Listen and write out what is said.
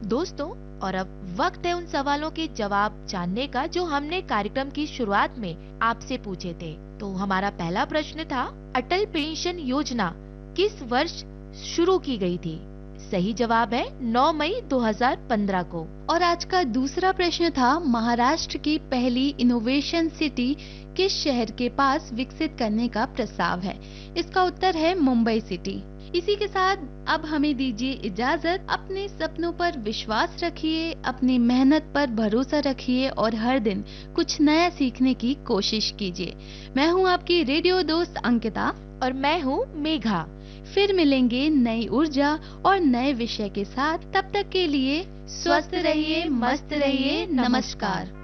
दोस्तों, और अब वक्त है उन सवालों के जवाब जानने का जो हमने कार्यक्रम की शुरुआत में आपसे पूछे थे। तो हमारा पहला प्रश्न था, अटल पेंशन योजना किस वर्ष शुरू की गई थी? सही जवाब है 9 मई 2015 को। और आज का दूसरा प्रश्न था, महाराष्ट्र की पहली इनोवेशन सिटी किस शहर के पास विकसित करने का प्रस्ताव है? इसका उत्तर है मुंबई सिटी। इसी के साथ अब हमें दीजिए इजाजत। अपने सपनों पर विश्वास रखिए, अपनी मेहनत पर भरोसा रखिए और हर दिन कुछ नया सीखने की कोशिश कीजिए। मैं हूँ आपकी रेडियो दोस्त अंकिता और मैं हूँ मेघा। फिर मिलेंगे नई ऊर्जा और नए विषय के साथ। तब तक के लिए स्वस्थ रहिए, मस्त रहिए। नमस्कार।